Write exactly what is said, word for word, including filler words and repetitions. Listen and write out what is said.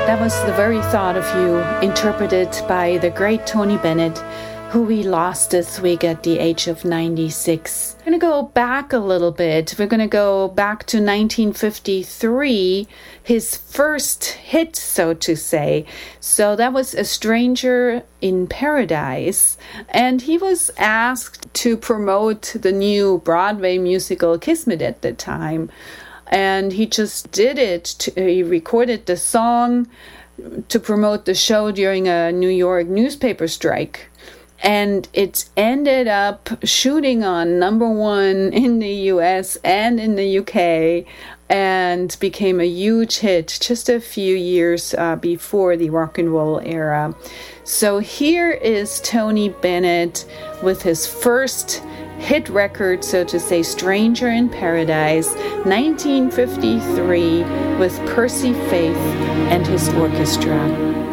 That was The Very Thought of You, interpreted by the great Tony Bennett, who we lost this week at the age of ninety-six. We're going to go back a little bit. We're going to go back to nineteen fifty-three, his first hit, so to say. So that was A Stranger in Paradise. And he was asked to promote the new Broadway musical Kismet at the time. And he just did it. To, he recorded the song to promote the show during a New York newspaper strike. And it ended up shooting on number one in the U S and in the U K and became a huge hit just a few years uh, before the rock and roll era. So here is Tony Bennett with his first hit record, so to say, Stranger in Paradise, nineteen fifty-three, with Percy Faith and his orchestra.